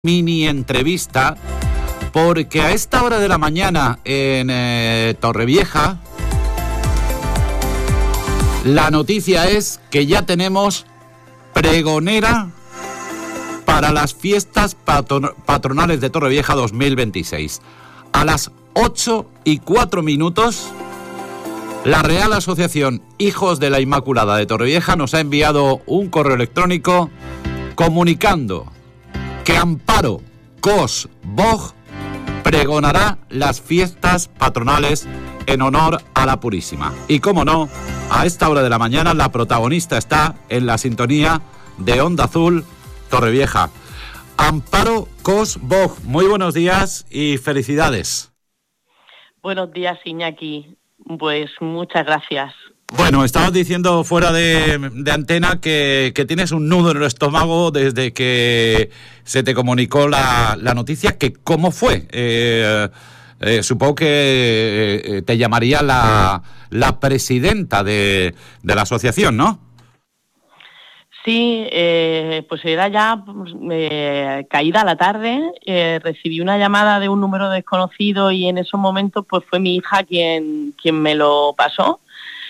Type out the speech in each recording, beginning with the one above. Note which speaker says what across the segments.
Speaker 1: mini entrevista, porque a esta hora de la mañana en Torrevieja la noticia es que ya tenemos pregonera para las fiestas patronales de Torrevieja 2026. A las 8:04, la Real Asociación Hijos de la Inmaculada de Torrevieja nos ha enviado un correo electrónico comunicando que Amparo Cos Boj pregonará las fiestas patronales en honor a la Purísima. Y cómo no, a esta hora de la mañana la protagonista está en la sintonía de Onda Azul Torrevieja. Amparo Cos Boj, muy buenos días y felicidades.
Speaker 2: Buenos días, Iñaki. Pues muchas gracias.
Speaker 1: Bueno, estabas diciendo fuera de antena que tienes un nudo en el estómago desde que se te comunicó la noticia. Que ¿cómo fue? Supongo que te llamaría la presidenta de la asociación, ¿no?
Speaker 2: Sí, pues era ya caída la tarde, recibí una llamada de un número desconocido y en esos momentos pues fue mi hija quien me lo pasó.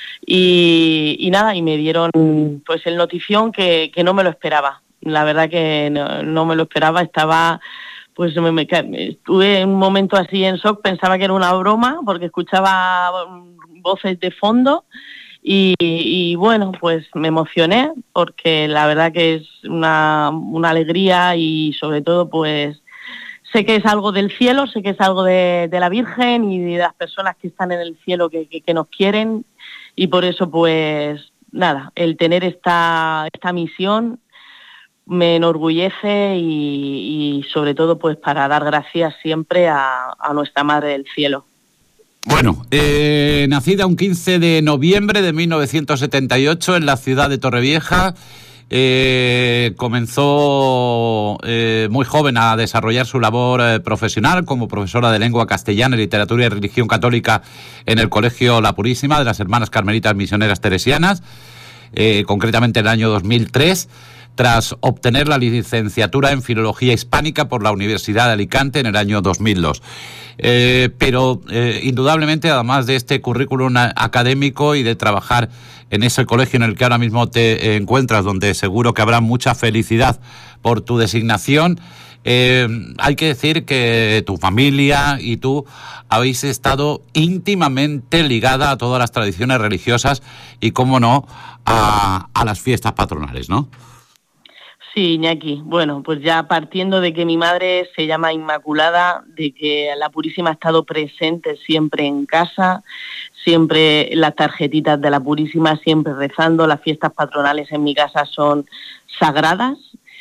Speaker 2: Y nada, y me dieron pues el notición que no me lo esperaba. La verdad que no me lo esperaba, estaba pues estuve en un momento así en shock, pensaba que era una broma porque escuchaba voces de fondo y bueno, pues me emocioné porque la verdad que es una alegría y sobre todo pues sé que es algo del cielo, sé que es algo de la Virgen y de las personas que están en el cielo que nos quieren. Y por eso, pues, nada, el tener esta misión me enorgullece y sobre todo, pues, para dar gracias siempre a nuestra Madre del Cielo.
Speaker 1: Bueno, nacida un 15 de noviembre de 1978 en la ciudad de Torrevieja, comenzó muy joven a desarrollar su labor profesional como profesora de lengua castellana, literatura y religión católica en el Colegio La Purísima de las Hermanas Carmelitas Misioneras Teresianas, concretamente en el año 2003, tras obtener la licenciatura en Filología Hispánica por la Universidad de Alicante en el año 2002. Pero indudablemente, además de este currículum académico y de trabajar en ese colegio en el que ahora mismo te encuentras, donde seguro que habrá mucha felicidad por tu designación, hay que decir que tu familia y tú habéis estado íntimamente ligada a todas las tradiciones religiosas y, cómo no, a las fiestas patronales, ¿no?
Speaker 2: Sí, Iñaki. Bueno, pues ya partiendo de que mi madre se llama Inmaculada, de que la Purísima ha estado presente siempre en casa, siempre las tarjetitas de la Purísima, siempre rezando, las fiestas patronales en mi casa son sagradas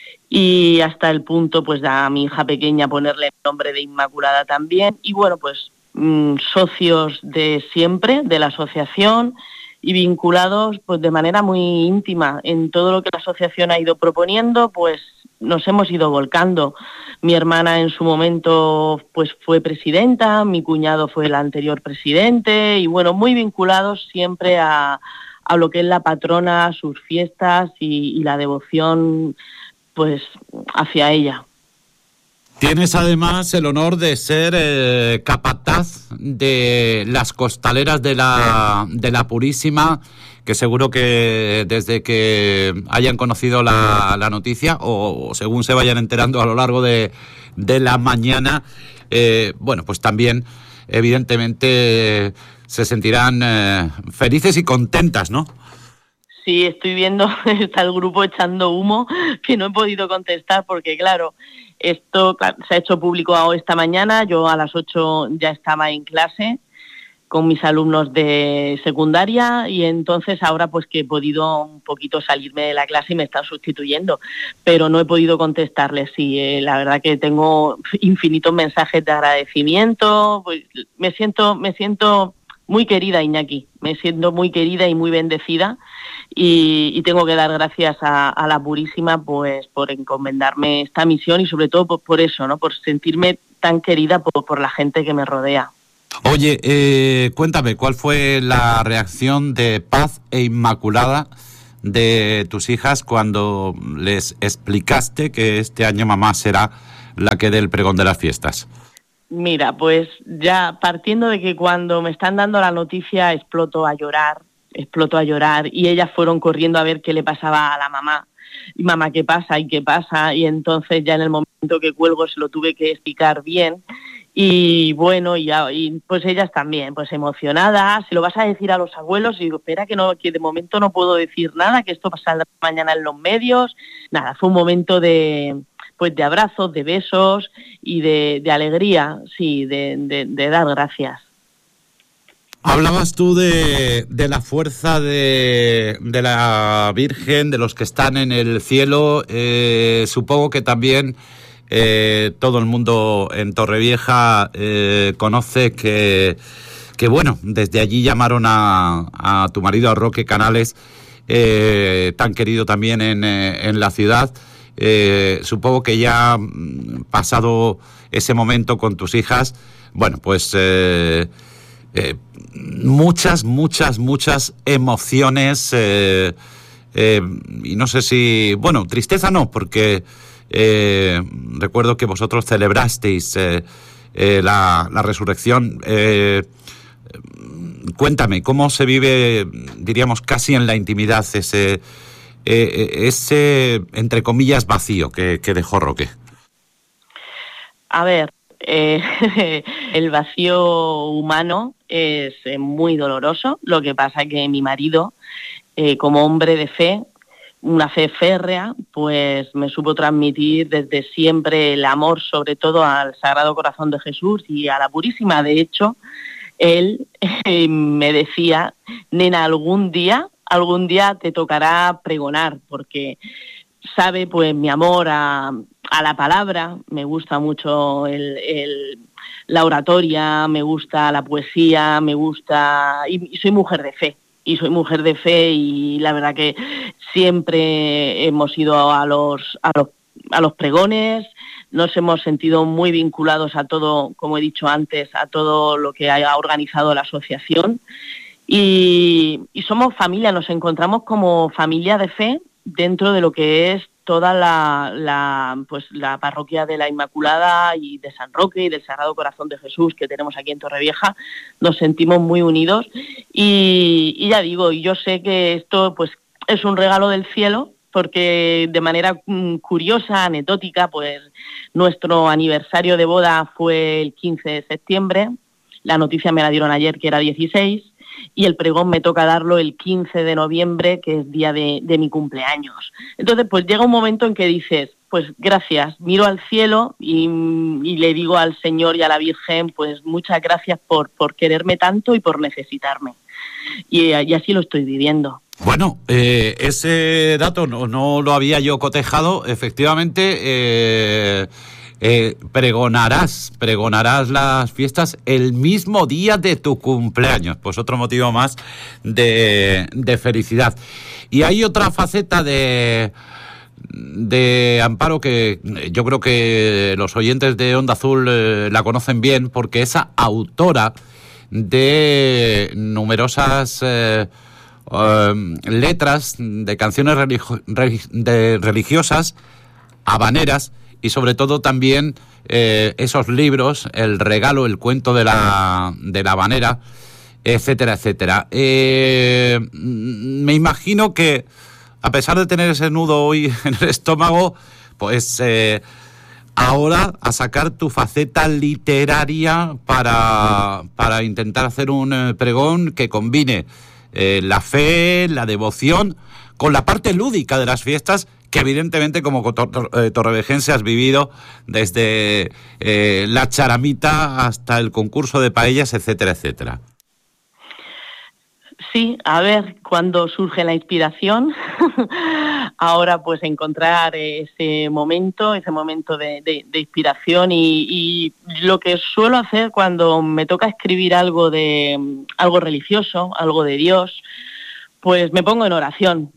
Speaker 2: y hasta el punto pues a mi hija pequeña ponerle el nombre de Inmaculada también. Y bueno, pues socios de siempre, de la asociación, y vinculados pues de manera muy íntima en todo lo que la asociación ha ido proponiendo, pues nos hemos ido volcando. Mi hermana en su momento pues fue presidenta, mi cuñado fue el anterior presidente y bueno, muy vinculados siempre a lo que es la patrona, sus fiestas y la devoción pues hacia ella.
Speaker 1: Tienes además el honor de ser capataz de las costaleras de la Purísima, que seguro que desde que hayan conocido la noticia o según se vayan enterando a lo largo de la mañana, bueno, pues también evidentemente se sentirán felices y contentas, ¿no?
Speaker 2: Sí, estoy viendo, está el grupo echando humo, que no he podido contestar porque, claro, esto se ha hecho público esta mañana. Yo a las 8 ya estaba en clase con mis alumnos de secundaria y entonces ahora pues que he podido un poquito salirme de la clase y me están sustituyendo, pero no he podido contestarles. Sí, la verdad que tengo infinitos mensajes de agradecimiento, pues me siento muy querida, Iñaki, me siento muy querida y muy bendecida y tengo que dar gracias a la Purísima pues por encomendarme esta misión y sobre todo por eso, ¿no? Por sentirme tan querida por la gente que me rodea.
Speaker 1: Oye, cuéntame, ¿cuál fue la reacción de Paz e Inmaculada de tus hijas cuando les explicaste que este año mamá será la que del pregón de las fiestas?
Speaker 2: Mira, pues ya partiendo de que cuando me están dando la noticia exploto a llorar y ellas fueron corriendo a ver qué le pasaba a la mamá. Y mamá, ¿qué pasa? ¿Y qué pasa? Y entonces ya en el momento que cuelgo se lo tuve que explicar bien. Y bueno, y pues ellas también, pues emocionadas, se lo vas a decir a los abuelos, y digo, espera que de momento no puedo decir nada, que esto saldrá mañana en los medios. Nada, fue un momento de abrazos, de besos y de alegría, sí, de dar gracias.
Speaker 1: Hablabas tú de la fuerza de la Virgen, de los que están en el cielo. Supongo que también todo el mundo en Torrevieja conoce que bueno, desde allí llamaron a tu marido, a Roque Canales, tan querido también en la ciudad. Supongo que ya pasado ese momento con tus hijas, bueno, pues muchas emociones, y no sé si, bueno, tristeza no, porque recuerdo que vosotros celebrasteis la resurrección. Cuéntame, ¿cómo se vive, diríamos, casi en la intimidad ese entre comillas vacío que dejó Roque?
Speaker 2: A ver, el vacío humano es muy doloroso. Lo que pasa es que mi marido, como hombre de fe, una fe férrea, pues me supo transmitir desde siempre el amor, sobre todo al Sagrado Corazón de Jesús y a la Purísima. De hecho, él me decía, nena, algún día te tocará pregonar, porque sabe pues mi amor a la palabra, me gusta mucho la oratoria, me gusta la poesía, me gusta, y soy mujer de fe. Y la verdad que siempre hemos ido a los pregones, nos hemos sentido muy vinculados a todo, como he dicho antes, a todo lo que ha organizado la asociación. Y somos familia, nos encontramos como familia de fe dentro de lo que es toda la parroquia de la Inmaculada y de San Roque y del Sagrado Corazón de Jesús que tenemos aquí en Torrevieja. Nos sentimos muy unidos y ya digo, yo sé que esto pues es un regalo del cielo, porque de manera curiosa, anecdótica, pues nuestro aniversario de boda fue el 15 de septiembre, la noticia me la dieron ayer que era 16, y el pregón me toca darlo el 15 de noviembre, que es día de mi cumpleaños. Entonces, pues llega un momento en que dices, pues gracias, miro al cielo y le digo al Señor y a la Virgen, pues muchas gracias por quererme tanto y por necesitarme. Y así lo estoy viviendo.
Speaker 1: Bueno, ese dato no lo había yo cotejado. Efectivamente, pregonarás las fiestas el mismo día de tu cumpleaños. Pues otro motivo más de felicidad. Y hay otra faceta de Amparo que yo creo que los oyentes de Onda Azul la conocen bien, porque es autora de numerosas letras de canciones religiosas, habaneras, y sobre todo también esos libros, El Regalo, El Cuento de la Habanera, etcétera, etcétera. Me imagino que, a pesar de tener ese nudo hoy en el estómago, pues ahora a sacar tu faceta literaria para intentar hacer un pregón que combine la fe, la devoción, con la parte lúdica de las fiestas, que evidentemente como torrevejense has vivido desde la charamita hasta el concurso de paellas, etcétera, etcétera.
Speaker 2: Sí, a ver, cuando surge la inspiración, ahora pues encontrar ese momento de inspiración y lo que suelo hacer cuando me toca escribir algo religioso, algo de Dios, pues me pongo en oración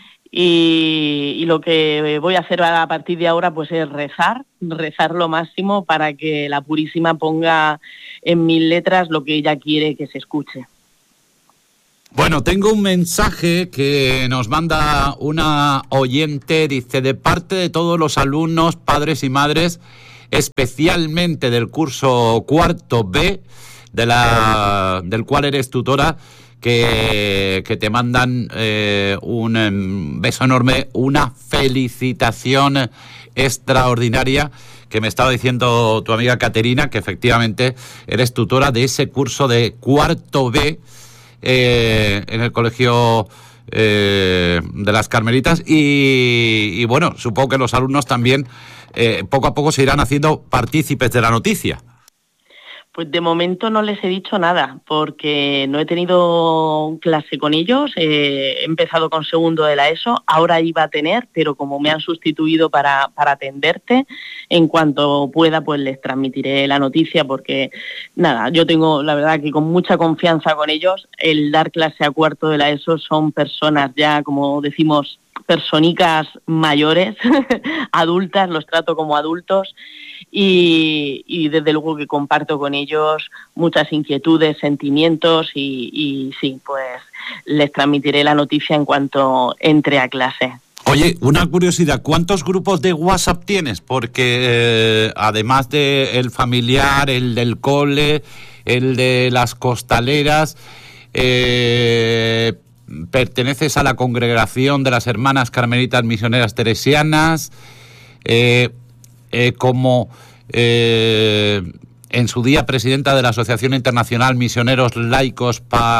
Speaker 2: y lo que voy a hacer a partir de ahora pues es rezar lo máximo para que la Purísima ponga en mis letras lo que ella quiere que se escuche.
Speaker 1: Bueno, tengo un mensaje que nos manda una oyente, dice: de parte de todos los alumnos, padres y madres especialmente del curso cuarto B, del cual eres tutora, que te mandan un beso enorme, una felicitación extraordinaria, que me estaba diciendo tu amiga Caterina, que efectivamente eres tutora de ese curso de cuarto B en el colegio de las Carmelitas, y bueno, supongo que los alumnos también poco a poco se irán haciendo partícipes de la noticia.
Speaker 2: Pues de momento no les he dicho nada, porque no he tenido clase con ellos. He empezado con segundo de la ESO, ahora iba a tener, pero como me han sustituido para atenderte, en cuanto pueda pues les transmitiré la noticia, porque nada, yo tengo la verdad que con mucha confianza con ellos. El dar clase a cuarto de la ESO son personas ya, como decimos, personicas mayores, adultas, los trato como adultos, y desde luego que comparto con ellos muchas inquietudes, sentimientos, y sí, pues les transmitiré la noticia en cuanto entre a clase.
Speaker 1: Oye, una curiosidad, ¿cuántos grupos de WhatsApp tienes? Porque además del familiar, el del cole, el de las costaleras, perteneces a la congregación de las Hermanas Carmelitas Misioneras Teresianas, como en su día presidenta de la Asociación Internacional Misioneros Laicos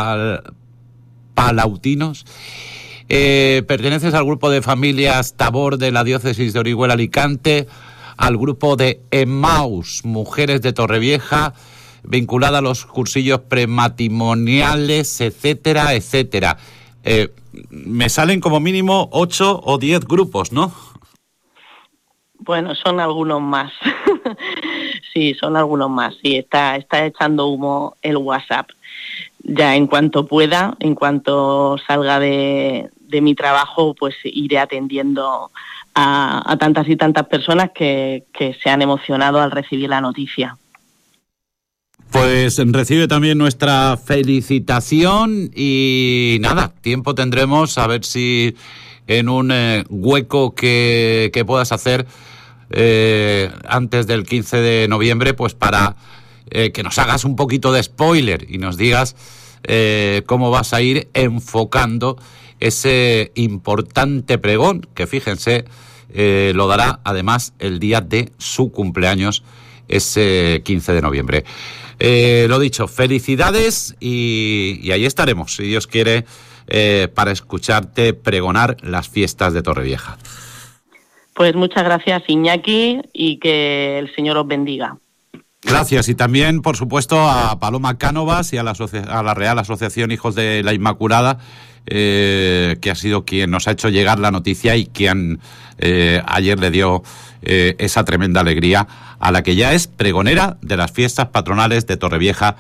Speaker 1: Palautinos, perteneces al grupo de familias Tabor de la diócesis de Orihuela Alicante, al grupo de Emmaus Mujeres de Torrevieja, vinculada a los cursillos prematrimoniales, etcétera, etcétera. Me salen como mínimo 8 o 10 grupos, ¿no?
Speaker 2: Bueno, son algunos más. Sí, son algunos más. Sí, está echando humo el WhatsApp. Ya en cuanto pueda, en cuanto salga de mi trabajo, pues iré atendiendo a tantas y tantas personas que se han emocionado al recibir la noticia.
Speaker 1: Pues recibe también nuestra felicitación y nada, tiempo tendremos a ver si en un hueco que puedas hacer antes del 15 de noviembre, pues para que nos hagas un poquito de spoiler y nos digas cómo vas a ir enfocando ese importante pregón, que fíjense, lo dará además el día de su cumpleaños, ese 15 de noviembre. Lo dicho, felicidades y ahí estaremos, si Dios quiere, para escucharte pregonar las fiestas de Torrevieja.
Speaker 2: Pues muchas gracias, Iñaki, y que el Señor os bendiga.
Speaker 1: Gracias, y también, por supuesto, a Paloma Cánovas y a la Real Asociación Hijos de la Inmaculada, que ha sido quien nos ha hecho llegar la noticia y quien ayer le dio esa tremenda alegría a la que ya es pregonera de las fiestas patronales de Torrevieja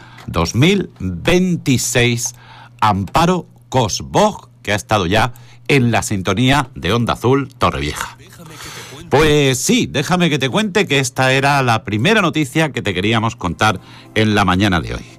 Speaker 1: 2026, Amparo Cosbog, que ha estado ya en la sintonía de Onda Azul Torrevieja. Pues sí, déjame que te cuente que esta era la primera noticia que te queríamos contar en la mañana de hoy.